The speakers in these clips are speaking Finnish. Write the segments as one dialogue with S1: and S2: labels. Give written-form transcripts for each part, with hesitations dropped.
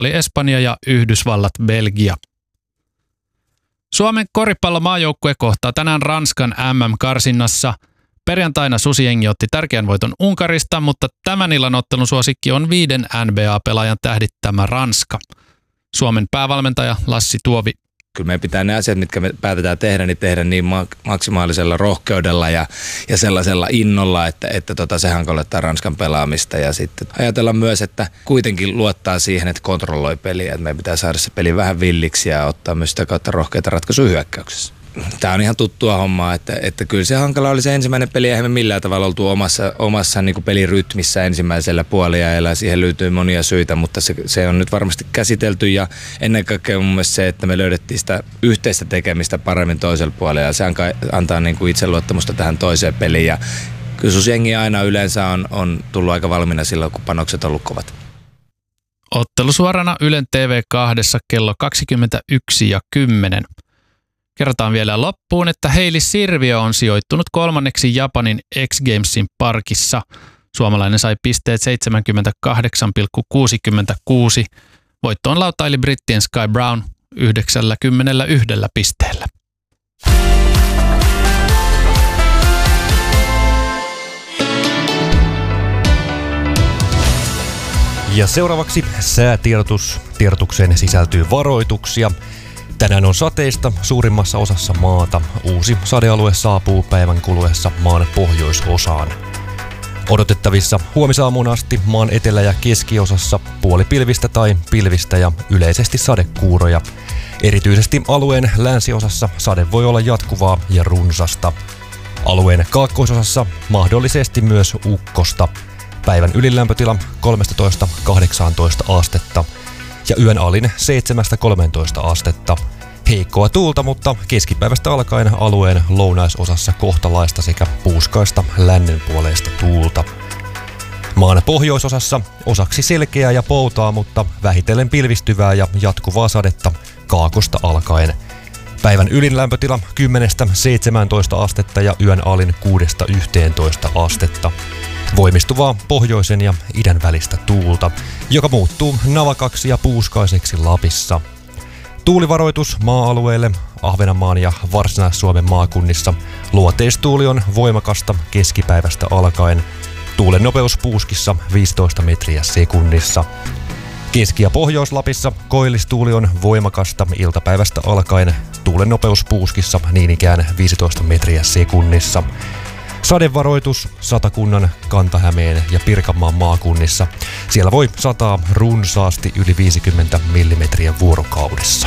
S1: oli Espanja ja Yhdysvallat Belgia. Suomen koripallomaajoukkue kohtaa tänään Ranskan MM-karsinnassa. Perjantaina Susijengi otti tärkeän voiton Unkarista, mutta tämän illan ottelun suosikki on 5 NBA-pelaajan tähdittämä Ranska. Suomen päävalmentaja Lassi Tuovi.
S2: Kyllä meidän pitää ne asiat, mitkä me päätetään tehdä niin maksimaalisella rohkeudella ja sellaisella innolla, että se hankalettaa Ranskan pelaamista. Ja sitten ajatella myös, että kuitenkin luottaa siihen, että kontrolloi peliä. Että meidän pitää saada se peli vähän villiksi ja ottaa myös sitä kautta rohkeita ratkaisuja hyökkäyksessä. Tämä on ihan tuttua hommaa, että kyllä se hankala oli se ensimmäinen peli, eihän me millään tavalla oltu omassa niin kuin pelirytmissä ensimmäisellä puoliajalla. Siihen löytyy monia syitä, mutta se on nyt varmasti käsitelty ja ennen kaikkea mun mielestä se, että me löydettiin sitä yhteistä tekemistä paremmin toisella puolella ja se antaa niin kuin itseluottamusta tähän toiseen peliin ja kyllä Susijengi aina yleensä on tullut aika valmiina silloin, kun panokset on ollut kovat.
S1: Ottelu suorana Ylen TV2 kello 21:10. Kerrotaan vielä loppuun, että Hailey Sirviö on sijoittunut 3. Japanin X Gamesin parkissa. Suomalainen sai pisteet 78,66. Voittoon lautaili brittien Sky Brown 91 pisteellä.
S3: Ja seuraavaksi säätiedotus. Tiedotukseen sisältyy varoituksia. Tänään on sateista suurimmassa osassa maata. Uusi sadealue saapuu päivän kuluessa maan pohjoisosaan. Odotettavissa huomisaamuun asti maan etelä- ja keskiosassa puolipilvistä tai pilvistä ja yleisesti sadekuuroja. Erityisesti alueen länsiosassa sade voi olla jatkuvaa ja runsasta. Alueen kaakkoisosassa mahdollisesti myös ukkosta. Päivän ylilämpötila 13–18 astetta. Ja yön alin 7–13 astetta. Heikkoa tuulta, mutta keskipäivästä alkaen alueen lounaisosassa kohtalaista sekä puuskaista lännenpuoleista tuulta. Maan pohjoisosassa osaksi selkeää ja poutaa, mutta vähitellen pilvistyvää ja jatkuvaa sadetta kaakosta alkaen. Päivän ylin lämpötila 10–17 astetta ja yön alin 6–11 astetta. Voimistuvaa pohjoisen ja idän välistä tuulta, joka muuttuu navakaksi ja puuskaiseksi Lapissa. Tuulivaroitus maa-alueelle Ahvenanmaan ja Varsinais-Suomen maakunnissa. Luoteistuuli on voimakasta keskipäivästä alkaen. Tuulen nopeus puuskissa 15 metriä sekunnissa. Keski- ja Pohjois-Lapissa koillistuuli on voimakasta iltapäivästä alkaen. Tuulen nopeus puuskissa niin ikään 15 metriä sekunnissa. Sadevaroitus Satakunnan, Kanta-Hämeen ja Pirkanmaan maakunnissa. Siellä voi sataa runsaasti yli 50 millimetriä vuorokaudessa.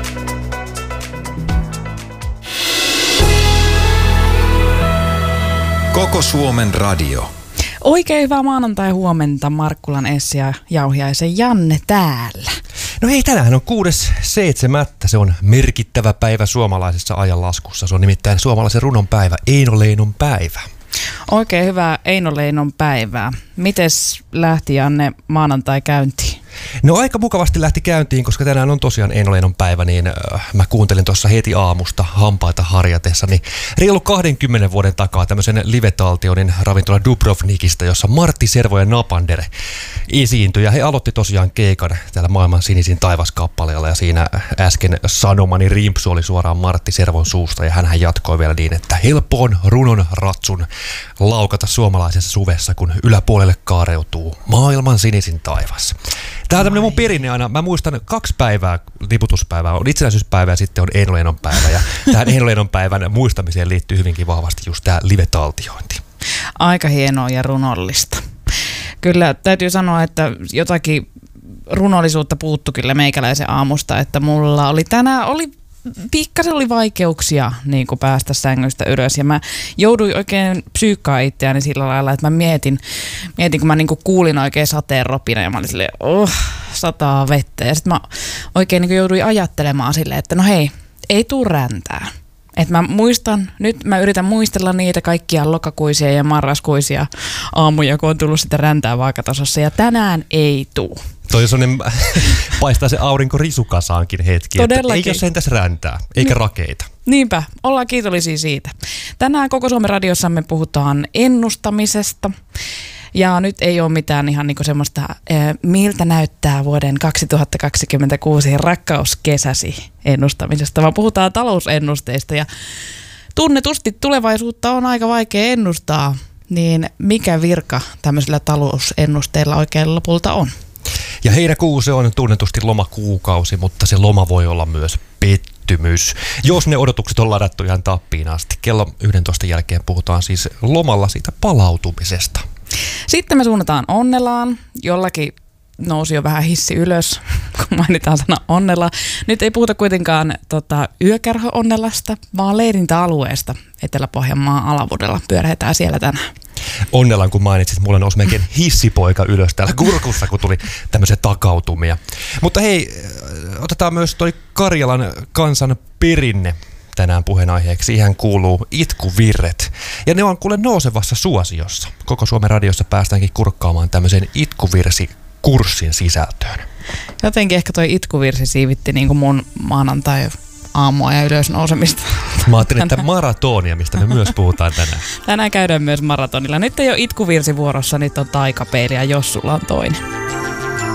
S4: Koko Suomen radio.
S5: Oikein hyvää maanantai-huomenta, Markkulan Essi ja Jauhiaisen Janne täällä.
S3: No hei, tänään on 6.7. Se on merkittävä päivä suomalaisessa ajanlaskussa. Se on nimittäin suomalaisen runon päivä, Eino Leinon päivä.
S5: Oikein hyvää Eino Leinon päivää. Mites lähti, Janne, maanantai käyntiin?
S3: No aika mukavasti lähti käyntiin, koska tänään on tosiaan Eino Leinon päivä, niin mä kuuntelin tuossa heti aamusta hampaita harjatessa, niin reilu 20 vuoden takaa tämmöisen live-taltionin ravintola Dubrovnikista, jossa Martti Servo ja Napander esiintyi, ja he aloitti tosiaan keikan täällä Maailman sinisin taivaskappaleella, ja siinä äsken sanomani rimpsu oli suoraan Martti Servon suusta, ja hänhän jatkoi vielä niin, että helppo on runon ratsun laukata suomalaisessa suvessa, kun yläpuolelle kaareutuu maailman sinisin taivas. Tämä on tämmöinen mun perinne aina. Mä muistan 2 päivää, liputuspäivää, on itsenäisyyspäivä ja sitten on Eino Leinon päivä. Ja tähän Eino Leinon päivän muistamiseen liittyy hyvinkin vahvasti just tämä live-taltiointi.
S5: Aika hienoa ja runollista. Kyllä täytyy sanoa, että jotakin runollisuutta puuttu kyllä meikäläisen aamusta, että mulla oli tänään pikkasen oli vaikeuksia niin kuin päästä sängystä ylös ja mä jouduin oikein psyykkaa itseäni sillä lailla, että mä mietin kun mä niin kuin kuulin oikein sateen ropina ja mä olin silleen, sataa vettä ja sitten mä oikein niin kuin jouduin ajattelemaan silleen, että no hei, ei tuu räntää. Että mä yritän muistella niitä kaikkia lokakuisia ja marraskuisia aamuja, kun on tullut sitä räntää vaakatasossa ja tänään ei tuu.
S3: Toi on sellainen, paistaa se aurinko risukasaankin hetki,
S5: todellakin.
S3: Että ei ole sentäs räntää, eikä rakeita.
S5: Niinpä, ollaan kiitollisia siitä. Tänään Koko Suomen radiossamme puhutaan ennustamisesta. Ja nyt ei ole mitään ihan niinku semmoista, miltä näyttää vuoden 2026 rakkauskesäsi ennustamisesta, vaan puhutaan talousennusteista ja tunnetusti tulevaisuutta on aika vaikea ennustaa, niin mikä virka tämmöisillä talousennusteilla oikein lopulta on?
S3: Ja heinäkuu se on tunnetusti lomakuukausi, mutta se loma voi olla myös pettymys, jos ne odotukset on ladattu ihan tappiin asti. Kello 11 jälkeen puhutaan siis lomalla siitä palautumisesta.
S5: Sitten me suunnataan Onnelaan. Jollakin nousi jo vähän hissi ylös, kun mainitaan sana Onnela. Nyt ei puhuta kuitenkaan yökerho-Onnelasta, vaan leirintäalueesta Etelä-Pohjanmaan Alavuudella. Pyörähetään siellä tänään.
S3: Onnelan, kun mainitsit, mulle nousi melkein hissipoika ylös täällä kurkussa, kun tuli tämmöisiä takautumia. Mutta hei, otetaan myös toi Karjalan kansan perinne tänään puheenaiheeksi. Siihen kuuluu itkuvirret. Ja ne on kuule nousevassa suosiossa. Koko Suomen radiossa päästäänkin kurkkaamaan tämmöiseen itkuvirsi-kurssin sisältöön.
S5: Jotenkin ehkä toi itkuvirsi siivitti niin kuin mun maanantai-aamua ja ylös nousemista.
S3: Mä ajattelin, että maratonia, mistä me myös puhutaan tänään.
S5: Tänään käydään myös maratonilla. Nyt ei ole itkuvirsi vuorossa, nyt on taikapeili ja jos sulla on toinen.